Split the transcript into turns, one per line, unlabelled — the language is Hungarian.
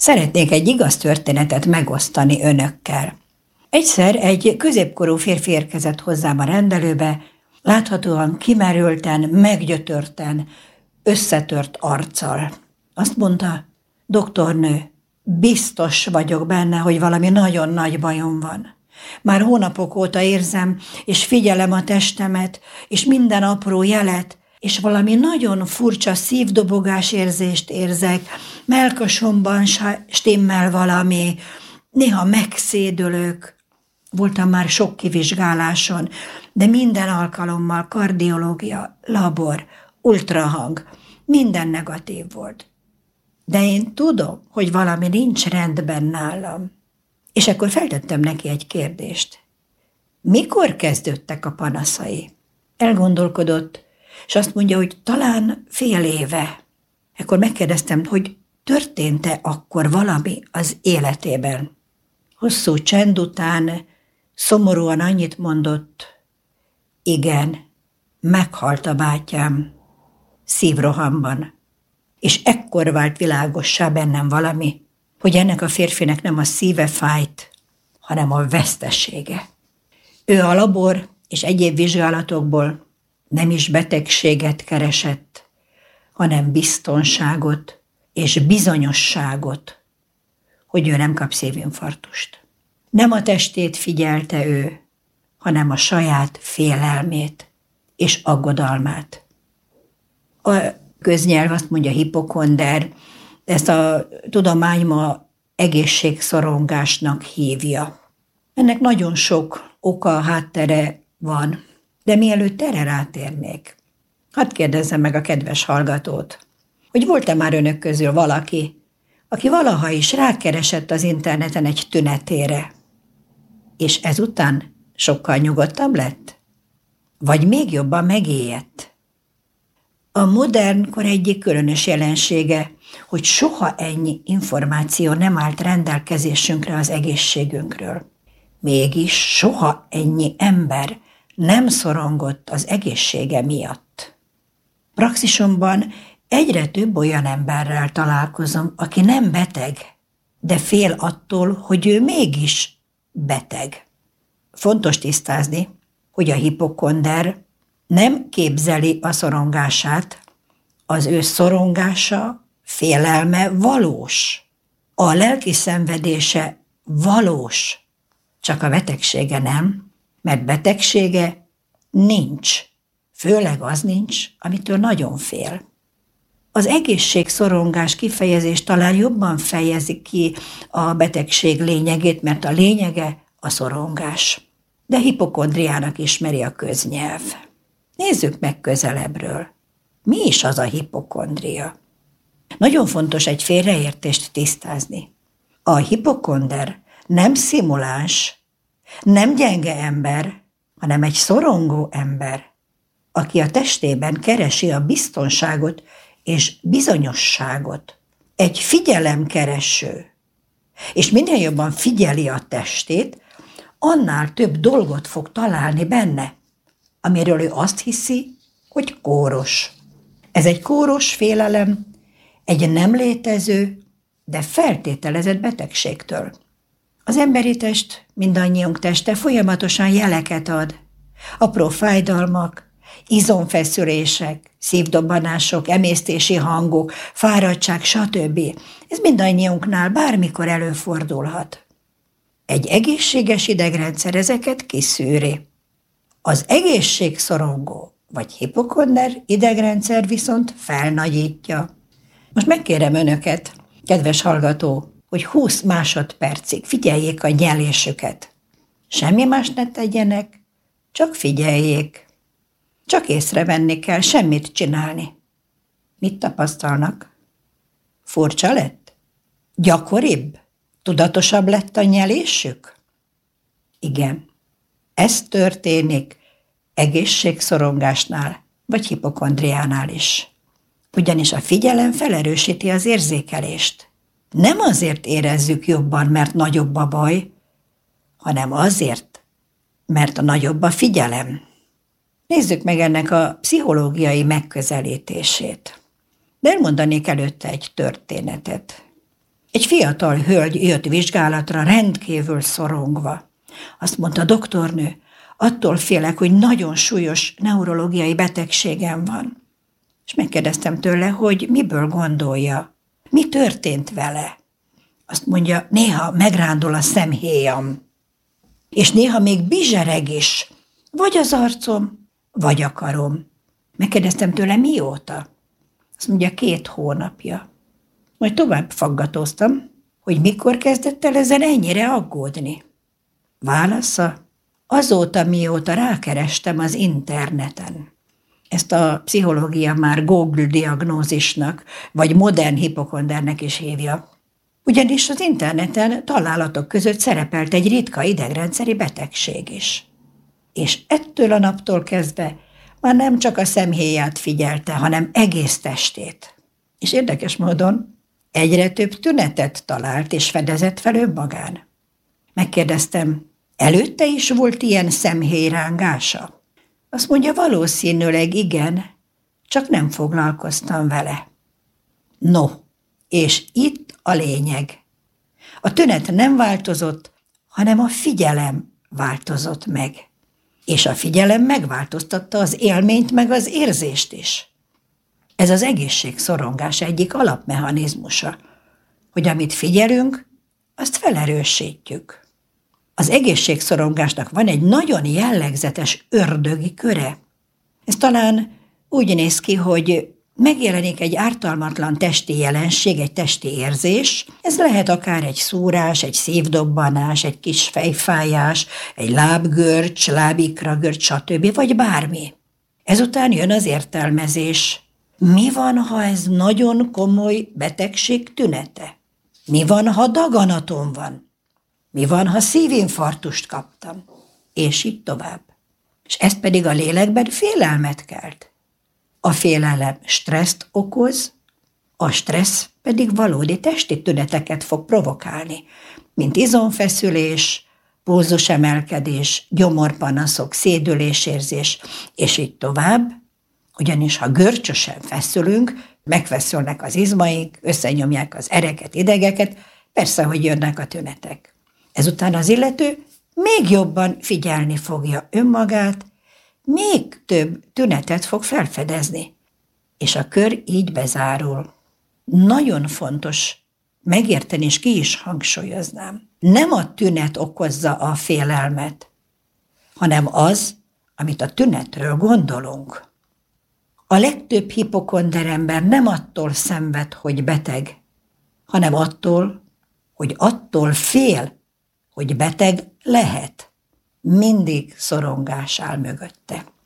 Szeretnék egy igaz történetet megosztani önökkel. Egyszer egy középkorú férfi érkezett hozzám a rendelőbe, láthatóan kimerülten, meggyötörten, összetört arccal. Azt mondta: doktornő, biztos vagyok benne, hogy valami nagyon nagy bajom van. Már hónapok óta érzem, és figyelem a testemet, és minden apró jelet, és valami nagyon furcsa szívdobogás érzést érzek, mellkasomban stimmel valami, néha megszédülök. Voltam már sok kivizsgáláson, de minden alkalommal kardiológia, labor, ultrahang, minden negatív volt. De én tudom, hogy valami nincs rendben nálam. És akkor feltettem neki egy kérdést. Mikor kezdődtek a panaszai? Elgondolkodott, és azt mondja, hogy talán fél éve. Ekkor megkérdeztem, hogy történt-e akkor valami az életében. Hosszú csend után szomorúan annyit mondott: igen, meghalt a bátyám szívrohamban. És ekkor vált világossá bennem valami, hogy ennek a férfinek nem a szíve fájt, hanem a vesztesége. Ő a labor és egyéb vizsgálatokból nem is betegséget keresett, hanem biztonságot és bizonyosságot, hogy ő nem kap szívinfarktust. Nem a testét figyelte ő, hanem a saját félelmét és aggodalmát. A köznyelv azt mondja hipokonder, ezt a tudomány ma egészségszorongásnak hívja. Ennek nagyon sok oka, háttere van, de mielőtt erre rátérnék, hadd kérdezzem meg a kedves hallgatót, hogy volt-e már önök közül valaki, aki valaha is rákeresett az interneten egy tünetére, és ezután sokkal nyugodtabb lett? Vagy még jobban megijedt? A modern kor egyik különös jelensége, hogy soha ennyi információ nem állt rendelkezésünkre az egészségünkről. Mégis soha ennyi ember nem szorongott az egészsége miatt. Praxisomban egyre több olyan emberrel találkozom, aki nem beteg, de fél attól, hogy ő mégis beteg. Fontos tisztázni, hogy a hipokonder nem képzeli a szorongását, az ő szorongása, félelme valós. A lelki szenvedése valós, csak a betegsége nem, mert betegsége nincs, főleg az nincs, amitől nagyon fél. Az egészségszorongás kifejezés talán jobban fejezi ki a betegség lényegét, mert a lényege a szorongás. De hipokondriának ismeri a köznyelv. Nézzük meg közelebbről. Mi is az a hipokondria? Nagyon fontos egy félreértést tisztázni. A hipokonder nem szimuláns, nem gyenge ember, hanem egy szorongó ember, aki a testében keresi a biztonságot és bizonyosságot. Egy figyelemkereső. És minél jobban figyeli a testét, annál több dolgot fog találni benne, amiről ő azt hiszi, hogy kóros. Ez egy kóros félelem, egy nem létező, de feltételezett betegségtől. Az emberi test, mindannyiunk teste folyamatosan jeleket ad. Apró fájdalmak, izomfeszülések, szívdobbanások, emésztési hangok, fáradtság, stb. Ez mindannyiunknál bármikor előfordulhat. Egy egészséges idegrendszer ezeket kiszűri. Az egészségszorongó vagy hipokonder idegrendszer viszont felnagyítja. Most megkérem önöket, kedves hallgató, hogy 20 másodpercig figyeljék a nyelésüket. Semmi más ne tegyenek, csak figyeljék. Csak észrevenni kell, semmit csinálni. Mit tapasztalnak? Furcsa lett? Gyakoribb? Tudatosabb lett a nyelésük? Igen. Ez történik egészségszorongásnál, vagy hipokondriánál is. Ugyanis a figyelem felerősíti az érzékelést. Nem azért érezzük jobban, mert nagyobb a baj, hanem azért, mert a nagyobb a figyelem. Nézzük meg ennek a pszichológiai megközelítését. De elmondanék előtte egy történetet. Egy fiatal hölgy jött vizsgálatra rendkívül szorongva. Azt mondta: doktornő, attól félek, hogy nagyon súlyos neurológiai betegségem van. És megkérdeztem tőle, hogy miből gondolja, mi történt vele. Azt mondja: néha megrándul a szemhéjam, és néha még bizsereg is, vagy az arcom, vagy a karom. Megkérdeztem tőle, mióta? Azt mondja: 2 hónapja. Majd tovább faggatóztam, hogy mikor kezdett el ezen ennyire aggódni. Válasza: azóta, mióta rákerestem az interneten. Ezt a pszichológia már Google diagnózisnak, vagy modern hipokondernek is hívja. Ugyanis az interneten találatok között szerepelt egy ritka idegrendszeri betegség is. És ettől a naptól kezdve már nem csak a szemhéját figyelte, hanem egész testét. És érdekes módon egyre több tünetet talált és fedezett fel önmagán. Megkérdeztem: előtte is volt ilyen szemhéjrángása? Azt mondja: valószínűleg igen, csak nem foglalkoztam vele. No, és itt a lényeg. A tünet nem változott, hanem a figyelem változott meg. És a figyelem megváltoztatta az élményt meg az érzést is. Ez az egészségszorongás egyik alapmechanizmusa, hogy amit figyelünk, azt felerősítjük. Az egészségszorongásnak van egy nagyon jellegzetes ördögi köre. Ez talán úgy néz ki, hogy megjelenik egy ártalmatlan testi jelenség, egy testi érzés. Ez lehet akár egy szúrás, egy szívdobbanás, egy kis fejfájás, egy lábgörcs, lábikragörcs, stb. Vagy bármi. Ezután jön az értelmezés. Mi van, ha ez nagyon komoly betegség tünete? Mi van, ha daganatom van? Mi van, ha szívinfarktust kaptam? És így tovább. És ez pedig a lélekben félelmet kelt. A félelem stresszt okoz, a stressz pedig valódi testi tüneteket fog provokálni, mint izomfeszülés, pulzusemelkedés, gyomorpanaszok, szédülésérzés, és így tovább, ugyanis ha görcsösen feszülünk, megfeszülnek az izmaink, összenyomják az ereket, idegeket, persze, hogy jönnek a tünetek. Ezután az illető még jobban figyelni fogja önmagát, még több tünetet fog felfedezni, és a kör így bezárul. Nagyon fontos megérteni, és ki is hangsúlyoznám. Nem a tünet okozza a félelmet, hanem az, amit a tünetről gondolunk. A legtöbb hipokonder ember nem attól szenved, hogy beteg, hanem attól fél, hogy beteg lehet. Mindig szorongás áll mögötte.